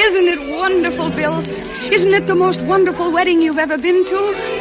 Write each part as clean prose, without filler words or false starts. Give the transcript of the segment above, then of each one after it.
Isn't it wonderful, Bill? Isn't it the most wonderful wedding you've ever been to?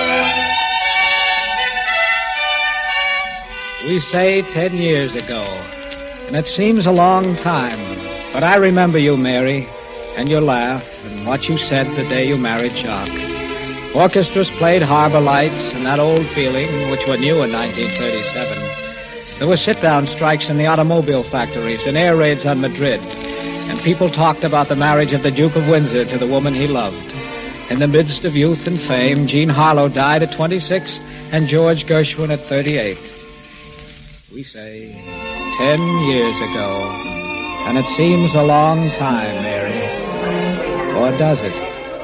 We say 10 years ago, and it seems a long time. But I remember you, Mary, and your laugh, and what you said the day you married Jock. Orchestras played Harbor Lights and That Old Feeling, which were new in 1937. There were sit-down strikes in the automobile factories and air raids on Madrid. And people talked about the marriage of the Duke of Windsor to the woman he loved. In the midst of youth and fame, Jean Harlow died at 26 and George Gershwin at 38. We say 10 years ago. And it seems a long time, Mary. Or does it?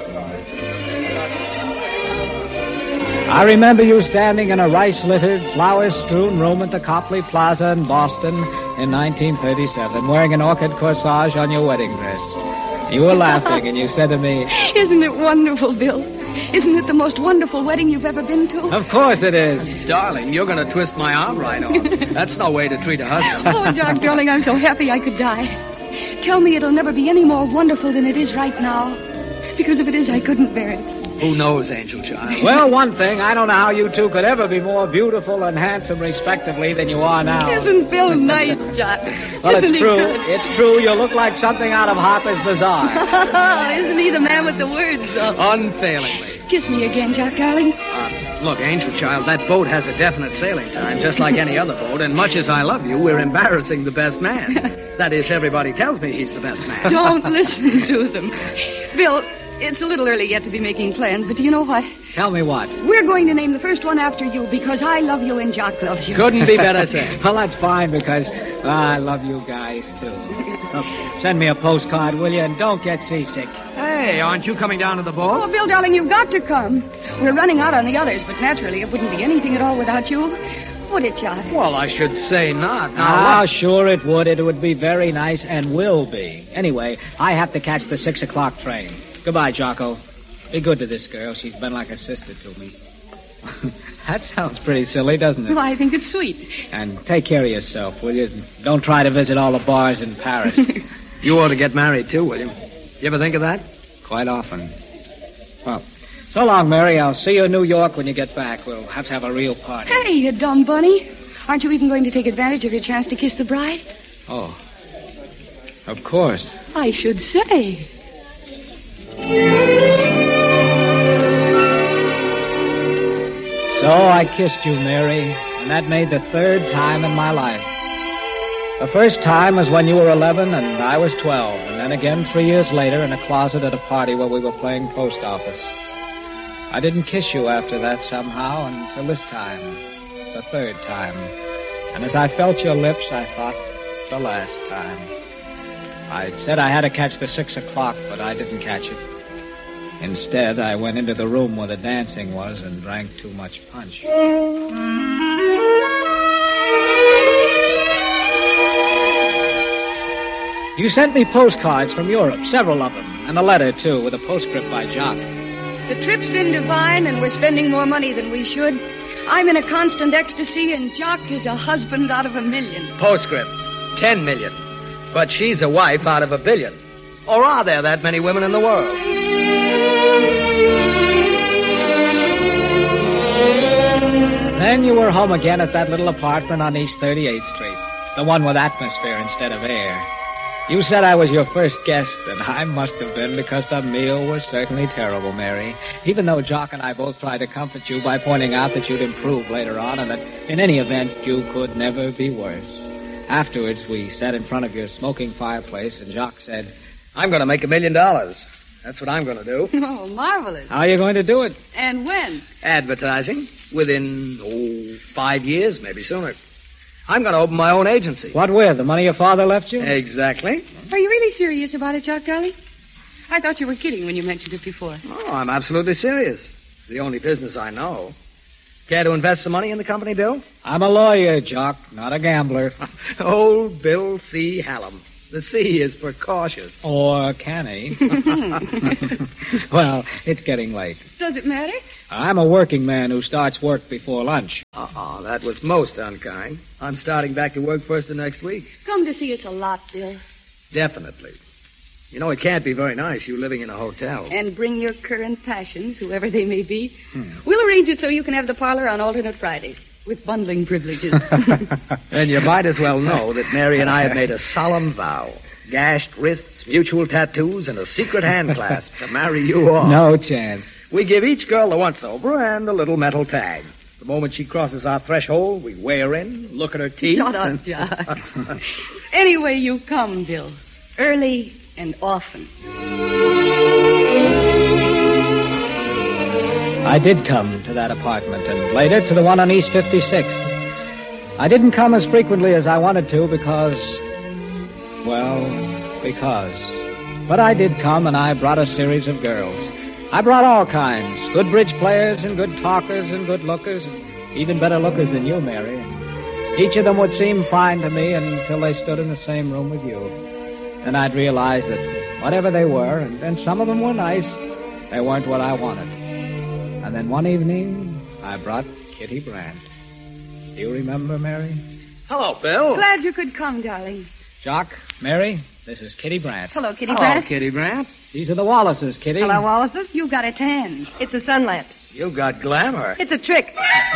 I remember you standing in a rice-littered, flower-strewn room at the Copley Plaza in Boston in 1937, wearing an orchid corsage on your wedding dress. You were laughing, and you said to me, Isn't it wonderful, Bill? Isn't it the most wonderful wedding you've ever been to? Of course it is. Darling, you're going to twist my arm right off. That's no way to treat a husband. Oh, Jock, darling, I'm so happy I could die. Tell me it'll never be any more wonderful than it is right now. Because if it is, I couldn't bear it. Who knows, angel child? Well, one thing, I don't know how you two could ever be more beautiful and handsome, respectively, than you are now. Isn't Bill nice, Jock? Well, Isn't it's true. It's true. You look like something out of Harper's Bazaar. Isn't he the man with the words, though? Unfailingly. Kiss me again, Jock, darling. Look, angel child, that boat has a definite sailing time, just like any other boat, and much as I love you, we're embarrassing the best man. That is, everybody tells me he's the best man. Don't listen to them. Bill, it's a little early yet to be making plans, but do you know what? Tell me what. We're going to name the first one after you because I love you and Jock loves you. Couldn't be better said. Well, that's fine because I love you guys, too. Look, send me a postcard, will you? And don't get seasick. Hey, aren't you coming down to the boat? Oh, Bill, darling, you've got to come. We're running out on the others, but naturally it wouldn't be anything at all without you. Would it, Jock? Well, I should say not. Now, sure it would. It would be very nice and will be. Anyway, I have to catch the 6 o'clock train. Goodbye, Jocko. Be good to this girl. She's been like a sister to me. That sounds pretty silly, doesn't it? Well, I think it's sweet. And take care of yourself, will you? Don't try to visit all the bars in Paris. You ought to get married, too, will you? You ever think of that? Quite often. Well, so long, Mary. I'll see you in New York when you get back. We'll have to have a real party. Hey, you dumb bunny. Aren't you even going to take advantage of your chance to kiss the bride? Oh, of course. I should say. So I kissed you, Mary, and that made the 3rd time in my life. The first time was when you were 11 and I was 12, and then again 3 years later in a closet at a party where we were playing post office. I didn't kiss you after that somehow until this time, the 3rd time. And as I felt your lips, I thought, the last time. I'd said I had to catch the 6 o'clock, but I didn't catch it. Instead, I went into the room where the dancing was and drank too much punch. You sent me postcards from Europe, several of them, and a letter, too, with a postscript by Jock. The trip's been divine, and we're spending more money than we should. I'm in a constant ecstasy, and Jock is a husband out of 1 million. Postscript, 10 million. But she's a wife out of 1 billion. Or are there that many women in the world? Then you were home again at that little apartment on East 38th Street. The one with atmosphere instead of air. You said I was your first guest, and I must have been because the meal was certainly terrible, Mary. Even though Jock and I both tried to comfort you by pointing out that you'd improve later on and that in any event you could never be worse. Afterwards, we sat in front of your smoking fireplace, and Jock said, I'm going to make $1 million. That's what I'm going to do. Oh, marvelous. How are you going to do it? And when? Advertising. Within, 5 years, maybe sooner. I'm going to open my own agency. What with? The money your father left you? Exactly. Are you really serious about it, Jock, darling? I thought you were kidding when you mentioned it before. Oh, I'm absolutely serious. It's the only business I know. Care to invest some money in the company, Bill? I'm a lawyer, Jock, not a gambler. Old Bill C. Hallam. The C is for cautious. Or can he? Well, it's getting late. Does it matter? I'm a working man who starts work before lunch. That was most unkind. I'm starting back to work first of next week. Come to see us a lot, Bill. Definitely. You know, it can't be very nice, you living in a hotel. And bring your current passions, whoever they may be. We'll arrange it so you can have the parlor on alternate Fridays, with bundling privileges. And you might as well know that Mary and I have made a solemn vow. Gashed wrists, mutual tattoos, and a secret hand clasp to marry you all. No chance. We give each girl the once-over and a little metal tag. The moment she crosses our threshold, we weigh her in, look at her teeth. Shut up, Jock. Anyway, you come, Bill. Early and often. I did come to that apartment, and later to the one on East 56th. I didn't come as frequently as I wanted to because... But I did come, and I brought a series of girls. I brought all kinds. Good bridge players and good talkers and good lookers. Even better lookers than you, Mary. Each of them would seem fine to me until they stood in the same room with you. Then I'd realize that whatever they were, and some of them were nice, they weren't what I wanted. And then one evening, I brought Kitty Brandt. Do you remember, Mary? Hello, Bill. Glad you could come, darling. Jock, Mary, this is Kitty Brandt. Hello, Kitty Hello, Brandt. Kitty Brandt. These are the Wallaces, Kitty. Hello, Wallaces. You've got a tan. It's a sun lamp. You got glamour. It's a trick.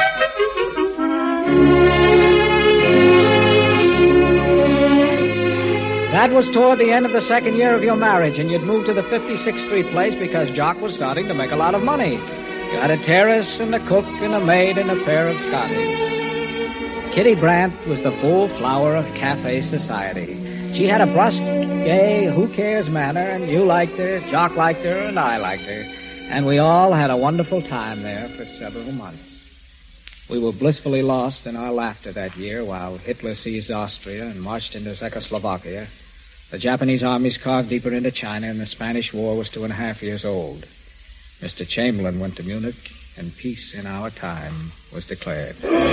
That was toward the end of the second year of your marriage, and you'd moved to the 56th Street place because Jock was starting to make a lot of money. You had a terrace and a cook and a maid and a pair of Scotties. Kitty Brandt was the full flower of cafe society. She had a brusque, gay, who-cares manner, and you liked her, Jock liked her, and I liked her. And we all had a wonderful time there for several months. We were blissfully lost in our laughter that year while Hitler seized Austria and marched into Czechoslovakia. The Japanese armies carved deeper into China, and the Spanish War was 2.5 years old. Mr. Chamberlain went to Munich, and peace in our time was declared.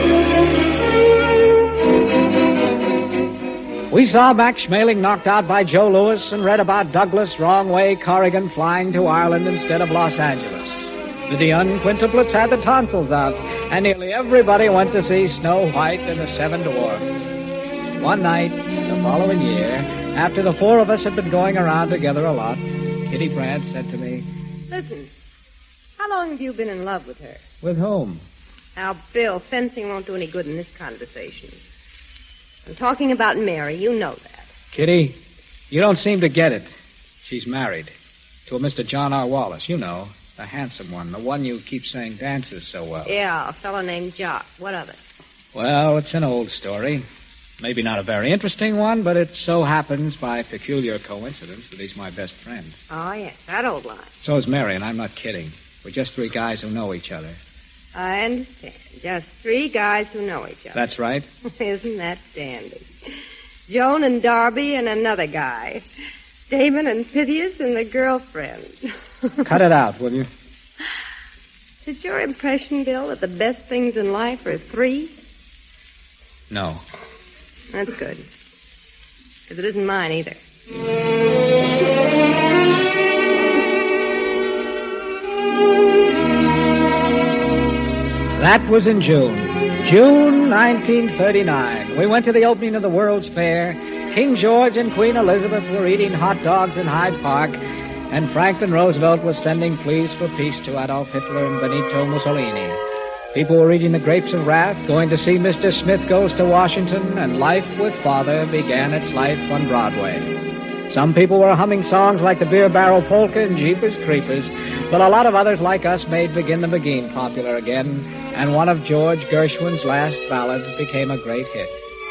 We saw Max Schmeling knocked out by Joe Louis and read about Douglas Wrong Way Corrigan flying to Ireland instead of Los Angeles. The Dionne quintuplets had the tonsils out, and nearly everybody went to see Snow White and the Seven Dwarfs. One night, the following year, after the four of us had been going around together a lot, Kitty Brandt said to me, Listen, how long have you been in love with her? "With whom?" Now, Bill, fencing won't do any good in this conversation. I'm talking about Mary. You know that. Kitty, you don't seem to get it. She's married to a Mr. John R. Wallace. You know, the handsome one, the one you keep saying dances so well. Yeah, a fellow named Jock. What of it? Well, it's an old story. Maybe not a very interesting one, but it so happens by peculiar coincidence that he's my best friend. Oh, yes, that old line. So is Mary, and I'm not kidding. We're just three guys who know each other. I understand. Just three guys who know each other. That's right. Isn't that dandy? Joan and Darby and another guy. Damon and Pythias and the girlfriend. Cut it out, will you? Is it your impression, Bill, that the best things in life are three? No. That's good. Because it isn't mine either. That was in June 1939. We went to the opening of the World's Fair. King George and Queen Elizabeth were eating hot dogs in Hyde Park, and Franklin Roosevelt was sending pleas for peace to Adolf Hitler and Benito Mussolini. People were reading The Grapes of Wrath, going to see Mr. Smith Goes to Washington, and Life with Father began its life on Broadway. Some people were humming songs like the Beer Barrel Polka and Jeepers Creepers, but a lot of others like us made Begin the Beguine popular again, and one of George Gershwin's last ballads became a great hit.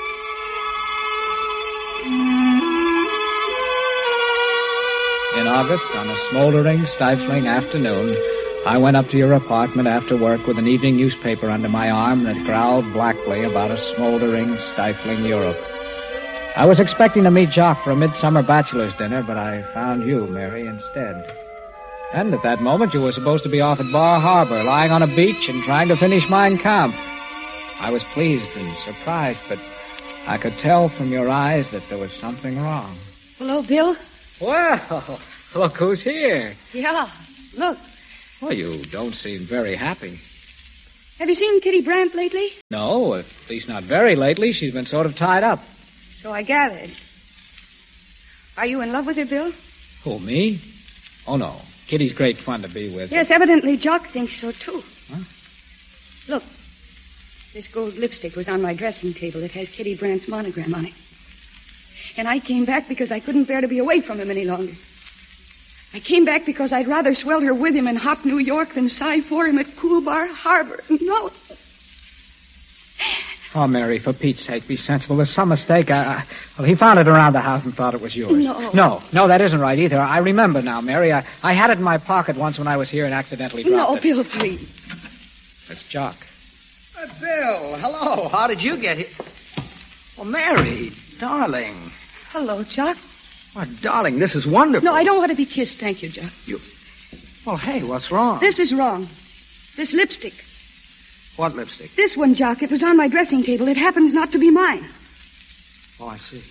In August, on a smoldering, stifling afternoon, I went up to your apartment after work with an evening newspaper under my arm that growled blackly about a smoldering, stifling Europe. I was expecting to meet Jock for a midsummer bachelor's dinner, but I found you, Mary, instead. And at that moment, you were supposed to be off at Bar Harbor, lying on a beach and trying to finish Mein Kampf. I was pleased and surprised, but I could tell from your eyes that there was something wrong. Hello, Bill. Well, look who's here. Yeah, look. Well, you don't seem very happy. Have you seen Kitty Brandt lately? No, at least not very lately. She's been sort of tied up. So I gathered. Are you in love with her, Bill? Who, me? Oh, no. Kitty's great fun to be with. Yes, evidently Jock thinks so, too. Huh? Look, this gold lipstick was on my dressing table. It has Kitty Brandt's monogram on it. And I came back because I couldn't bear to be away from him any longer. I came back because I'd rather swelter with him in hot New York than sigh for him at Cool Bar Harbor. No. Oh, Mary, for Pete's sake, be sensible. There's some mistake. Well, he found it around the house and thought it was yours. No, that isn't right either. I remember now, Mary. I had it in my pocket once when I was here and accidentally dropped it. No, Bill, please. It's Jock. Bill, hello. How did you get here? Well, Mary, darling. Hello, Jock. Oh, darling, this is wonderful. No, I don't want to be kissed, thank you, Jock. Well, hey, what's wrong? This is wrong. This lipstick. What lipstick? This one, Jock. It was on my dressing table. It happens not to be mine. Oh, I see.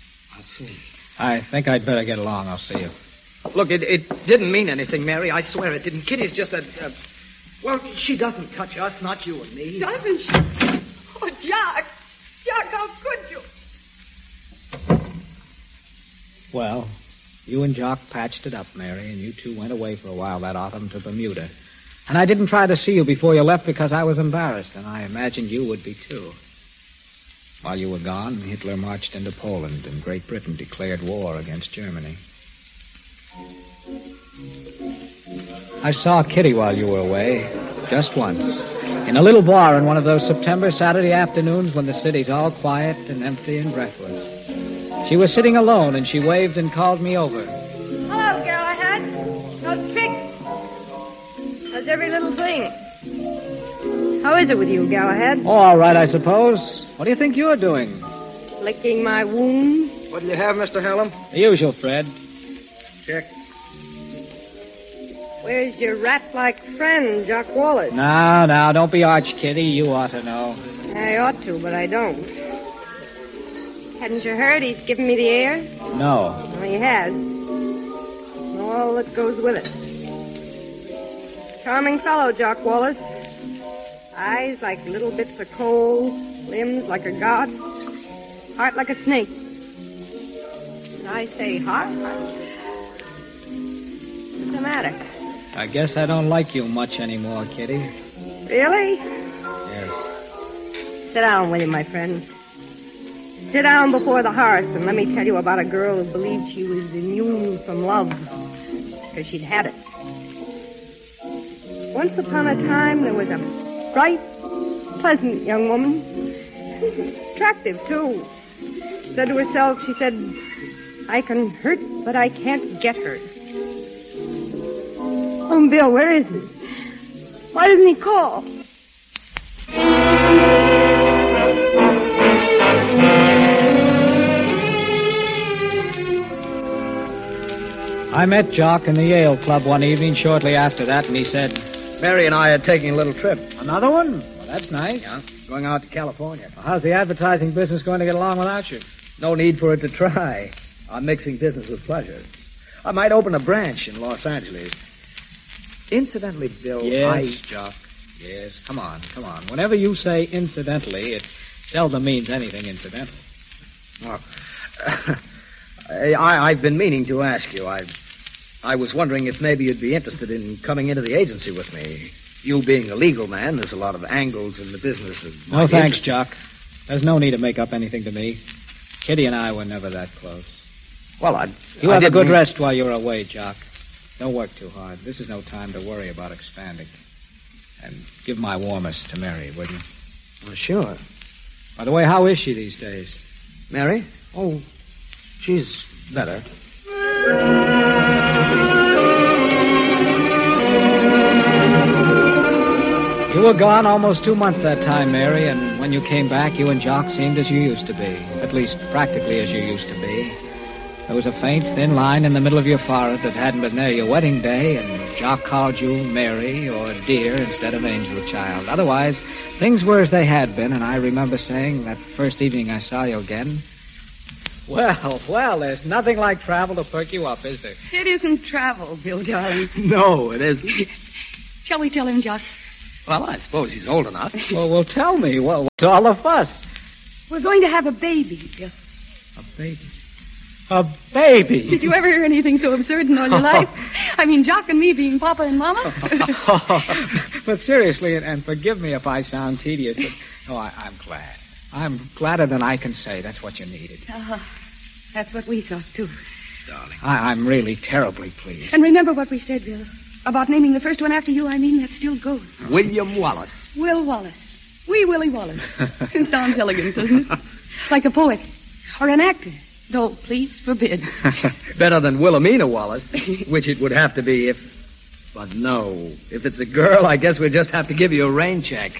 I think I'd better get along. I'll see you. Look, it didn't mean anything, Mary. I swear it didn't. Kitty's just well, she doesn't touch us, not you and me. Doesn't she? Oh, Jock. Jock, how could you? Well, you and Jock patched it up, Mary, and you two went away for a while that autumn to Bermuda. And I didn't try to see you before you left because I was embarrassed, and I imagined you would be, too. While you were gone, Hitler marched into Poland, and Great Britain declared war against Germany. I saw Kitty while you were away, just once, in a little bar on one of those September Saturday afternoons when the city's all quiet and empty and breathless. She was sitting alone, and she waved and called me over. Hello, Galahad. No tricks. How's every little thing? How is it with you, Galahad? Oh, all right, I suppose. What do you think you're doing? Licking my wounds. What do you have, Mr. Hallam? The usual, Fred. Check. Where's your rat-like friend, Jock Wallace? Now, don't be arch, Kitty. You ought to know. I ought to, but I don't. Hadn't you heard he's given me the air? No. Well, he has. All that goes with it. Charming fellow, Jock Wallace. Eyes like little bits of coal, limbs like a god, heart like a snake. Did I say heart? What's the matter? I guess I don't like you much anymore, Kitty. Really? Yes. Sit down, will you, my friend? Sit down before the hearth and let me tell you about a girl who believed she was immune from love because she'd had it. Once upon a time, there was a bright, pleasant young woman. Attractive, too. Said to herself, she said, I can hurt, but I can't get hurt. Oh, Bill, where is he? Why doesn't he call? I met Jock in the Yale Club one evening shortly after that, and he said, Mary and I are taking a little trip. Another one? Well, that's nice. Yeah, going out to California. Well, how's the advertising business going to get along without you? No need for it to try. I'm mixing business with pleasure. I might open a branch in Los Angeles. Incidentally, Bill, Yes, Jock. Yes, come on. Whenever you say incidentally, it seldom means anything incidental. Oh. I've been meaning to ask you. I was wondering if maybe you'd be interested in coming into the agency with me. You being a legal man, there's a lot of angles in the business of... No, thanks, Jock. There's no need to make up anything to me. Kitty and I were never that close. Well, You have a good rest while you're away, Jock. Don't work too hard. This is no time to worry about expanding. And give my warmest to Mary, will you? Well, sure. By the way, how is she these days? Mary? Oh, she's better. You were gone almost 2 months that time, Mary, and when you came back, you and Jock seemed as you used to be. At least, practically as you used to be. There was a faint, thin line in the middle of your forehead that hadn't been there your wedding day, and Jock called you Mary or dear instead of angel child. Otherwise, things were as they had been, and I remember saying that first evening I saw you again, Well, there's nothing like travel to perk you up, is there? It isn't travel, Bill, darling. No, it isn't. Shall we tell him, Jock? Well, I suppose he's old enough. Well, tell me. What's all the fuss? We're going to have a baby, Bill. A baby? A baby. Did you ever hear anything so absurd in all your life? I mean, Jock and me being Papa and Mama? But seriously, and forgive me if I sound tedious, but I'm glad. I'm gladder than I can say. That's what you needed. That's what we thought, too. Darling. I'm really terribly pleased. And remember what we said, Bill. About naming the first one after you, that still goes. William Wallace. Will Wallace. Wee Willie Wallace. It sounds elegant, doesn't it? Like a poet. Or an actor. No, please forbid. Better than Wilhelmina Wallace, which it would have to be if... But no. If it's a girl, I guess we'll just have to give you a rain check.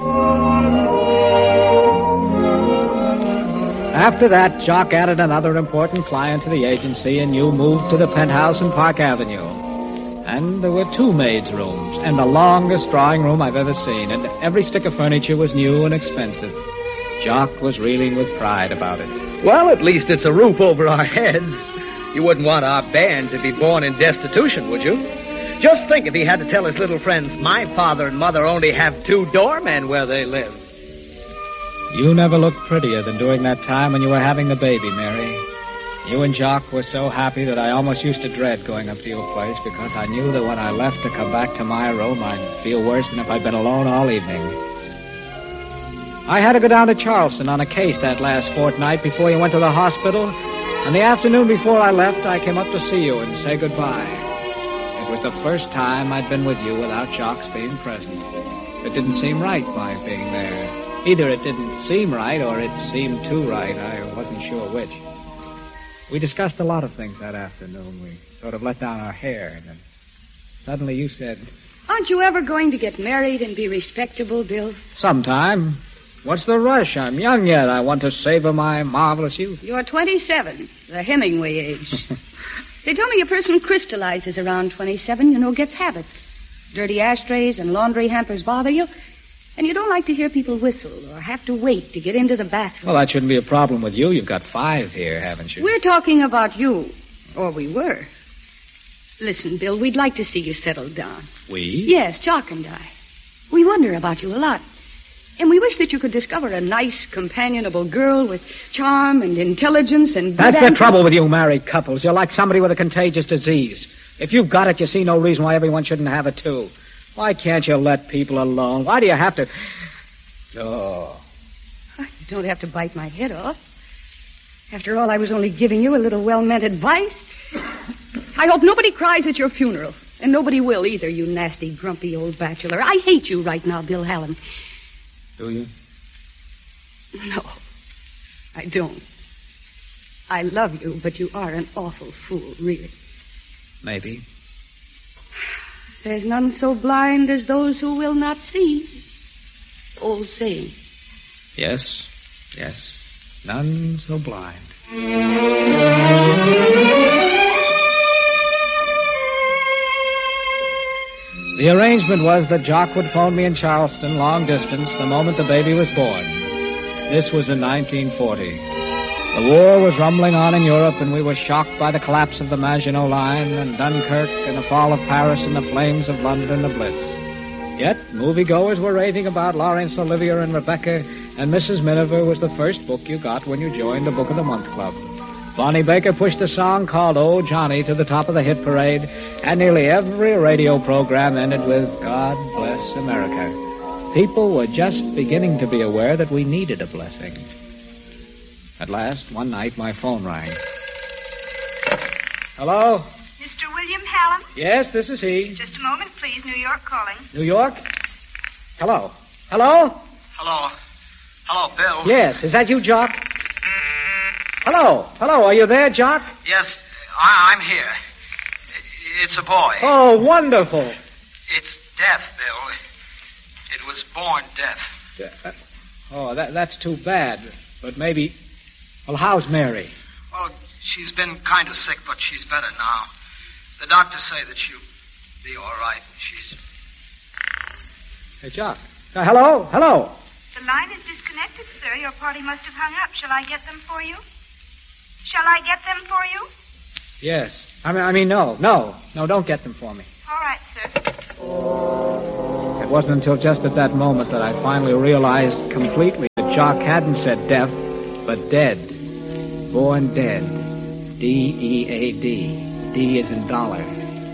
After that, Jock added another important client to the agency, and you moved to the penthouse in Park Avenue. And there were 2 maids' rooms, and the longest drawing room I've ever seen, and every stick of furniture was new and expensive. Jock was reeling with pride about it. Well, at least it's a roof over our heads. You wouldn't want our band to be born in destitution, would you? Just think if he had to tell his little friends, my father and mother only have 2 doormen where they live. You never looked prettier than during that time when you were having the baby, Mary. You and Jock were so happy that I almost used to dread going up to your place because I knew that when I left to come back to my room, I'd feel worse than if I'd been alone all evening. I had to go down to Charleston on a case that last fortnight before you went to the hospital, and the afternoon before I left, I came up to see you and say goodbye. It was the first time I'd been with you without Jock's being present. It didn't seem right, my being there. Either it didn't seem right or it seemed too right. I wasn't sure which. We discussed a lot of things that afternoon. We sort of let down our hair, and then suddenly you said... Aren't you ever going to get married and be respectable, Bill? Sometime. What's the rush? I'm young yet. I want to savor my marvelous youth. You're 27, the Hemingway age. They tell me a person crystallizes around 27, gets habits. Dirty ashtrays and laundry hampers bother you, and you don't like to hear people whistle or have to wait to get into the bathroom. Well, that shouldn't be a problem with you. You've got 5 here, haven't you? We're talking about you. Or we were. Listen, Bill, we'd like to see you settled down. We? Yes, Jock and I. We wonder about you a lot. And we wish that you could discover a nice, companionable girl with charm and intelligence and... That's the trouble with you married couples. You're like somebody with a contagious disease. If you've got it, you see no reason why everyone shouldn't have it, too. Why can't you let people alone? Why do you have to... Oh. You don't have to bite my head off. After all, I was only giving you a little well-meant advice. I hope nobody cries at your funeral. And nobody will either, you nasty, grumpy old bachelor. I hate you right now, Bill Hallam. Do you? No, I don't. I love you, but you are an awful fool, really. Maybe. There's none so blind as those who will not see. Old saying. Yes. None so blind. The arrangement was that Jock would phone me in Charleston, long distance, the moment the baby was born. This was in 1940. The war was rumbling on in Europe, and we were shocked by the collapse of the Maginot Line and Dunkirk and the fall of Paris and the flames of London and the Blitz. Yet, moviegoers were raving about Laurence Olivier and Rebecca, and Mrs. Miniver was the first book you got when you joined the Book of the Month Club. Bonnie Baker pushed a song called Oh, Johnny to the top of the hit parade, and nearly every radio program ended with God Bless America. People were just beginning to be aware that we needed a blessing. At last, one night, my phone rang. Hello? Mr. William Hallam? Yes, this is he. Just a moment, please. New York calling. New York? Hello? Hello? Hello, Bill. Yes, is that you, Jock? Hello, are you there, Jock? Yes, I'm here. It's a boy. Oh, wonderful. It's deaf, Bill. It was born deaf. Oh, that's too bad. But maybe... Well, how's Mary? Well, she's been kind of sick, but she's better now. The doctors say that she'll be all right. She's... Hey, Jock. Hello? The line is disconnected, sir. Your party must have hung up. Shall I get them for you? Shall I get them for you? Yes. I mean, no, don't get them for me. All right, sir. It wasn't until just at that moment that I finally realized completely that Jock hadn't said deaf, but dead. Born dead. D-E-A-D. D is in dollar.